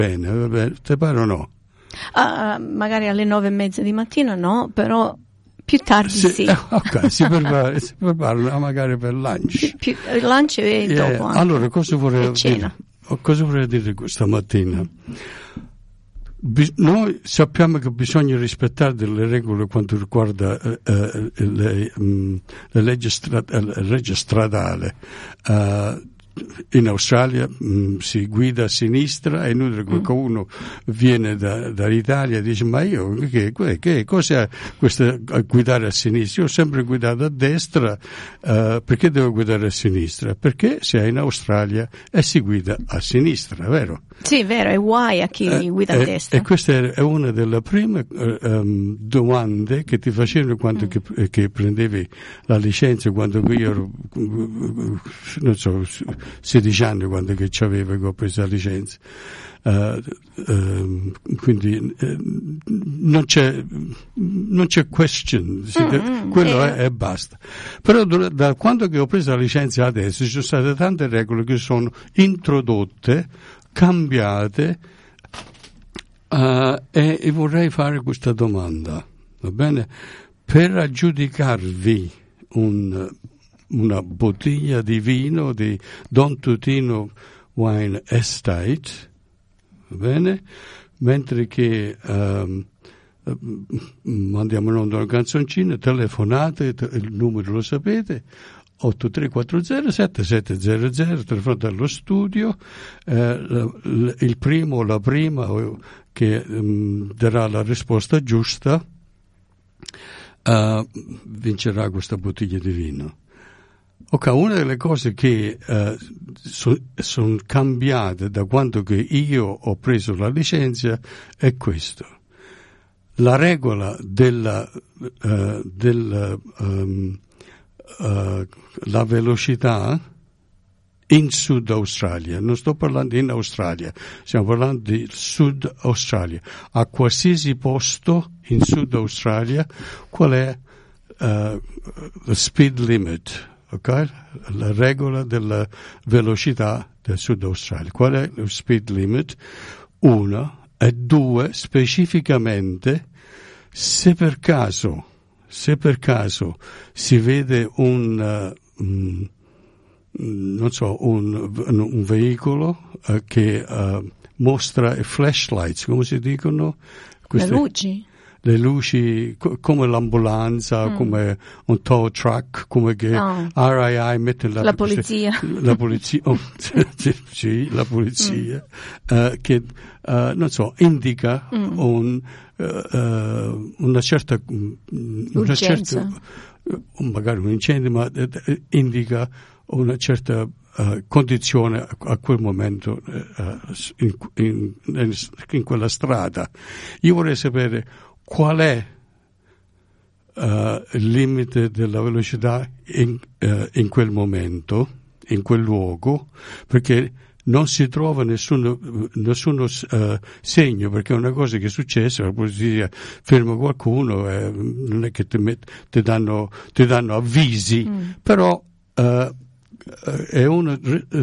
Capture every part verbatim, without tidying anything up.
bene, vabbè, te pare o no? Uh, magari alle nove e mezza di mattina no, però più tardi sì. sì. Eh, ok, si prepara, si prepara magari per lunch. Più, più, lunch e eh, dopo anche. Allora, cosa vorrei dire? Cosa vorrei dire questa mattina? Bis- noi sappiamo che bisogna rispettare delle regole quanto riguarda eh, eh, le, um, le leggi stra- la legge stradale. Uh, in Australia mh, si guida a sinistra, è inutile che mm. uno viene da, dall'Italia e dice ma io che, che, che cos'è questo guidare a sinistra? Io ho sempre guidato a destra, uh, perché devo guidare a sinistra? Perché si è in Australia e si guida a sinistra, vero? Sì, vero, è guai a chi eh, guida a destra. E questa è una delle prime uh, um, domande che ti facevano quando mm. che, che prendevi la licenza, quando io ero, non so, sedici anni quando che c'avevo che ho preso la licenza. Uh, uh, quindi uh, non c'è non c'è question, si, mm, quello è, e basta. Però da quando che ho preso la licenza adesso ci sono state tante regole che sono introdotte, cambiate, uh, e, e vorrei fare questa domanda, va bene? Per aggiudicarvi un, una bottiglia di vino di Don Tutino Wine Estate, va bene? Mentre che um, mandiamo in onda una canzoncina, telefonate, il numero lo sapete, otto tre quattro zero sette sette zero zero, telefonate allo studio, eh, il primo o la prima che um, darà la risposta giusta uh, vincerà questa bottiglia di vino. Ok, una delle cose che uh, sono son cambiate da quando che io ho preso la licenza è questo. La regola della, uh, della um, uh, la velocità in Sud Australia, non sto parlando in Australia, stiamo parlando di Sud Australia. A qualsiasi posto in Sud Australia, qual è uh, lo speed limit? Okay? La regola della velocità del Sud Australia. Qual è lo speed limit? Uno. E due, specificamente, se per caso, se per caso si vede un, uh, um, non so, un, un veicolo uh, che uh, mostra i flashlights, come si dicono? Queste, le luci. Le luci, co- come l'ambulanza, mm. come un tow truck, come che oh. R I I mette la, la polizia. La polizia, oh, sì, la polizia, mm. uh, che, uh, non so, indica mm. un, uh, uh, una certa, una certa, magari un incendio, ma uh, indica una certa uh, condizione a, a quel momento uh, in, in, in, in quella strada. Io vorrei sapere qual è uh, il limite della velocità in, uh, in quel momento, in quel luogo, perché non si trova nessuno, nessuno uh, segno, perché è una cosa che è successa, la polizia ferma qualcuno, eh, non è che ti, met, ti, danno, ti danno avvisi, mm. però uh, è una,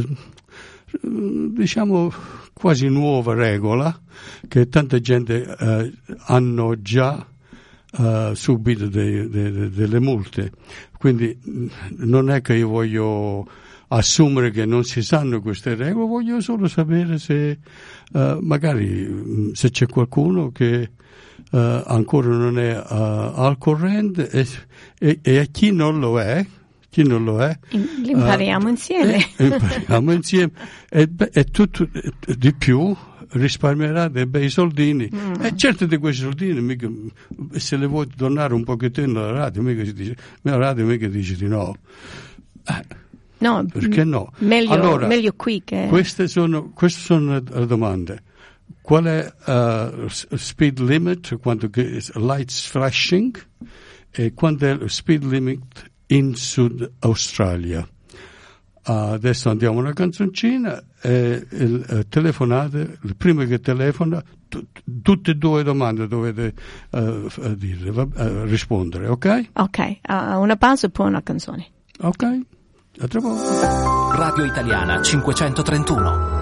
diciamo, quasi nuova regola che tanta gente uh, hanno già uh, subito de, de, de, delle multe. Quindi non è che io voglio assumere che non si sanno queste regole, voglio solo sapere se uh, magari se c'è qualcuno che uh, ancora non è uh, al corrente e, e, e a chi non lo è, chi non lo è, impariamo uh, insieme. Eh, impariamo insieme e, e tutto di più risparmierà dei bei soldini. Mm. E certo di questi soldini mica, se le vuoi donare un pochettino alla radio, mica si dice, la radio mica dice di no. Eh, no, perché no? Meglio, allora, meglio qui che... Queste sono, queste sono le domande. Qual è uh, speed limit, quando che lights flashing, e quando è lo speed limit in Sud Australia? Uh, adesso andiamo a una canzoncina e il, uh, telefonate, il primo che telefona, t- tutte e due domande dovete uh, dire, uh, rispondere, ok? Ok, uh, una pausa e poi una canzone. Ok, a tra poco. Radio Italiana cinquecentotrentuno.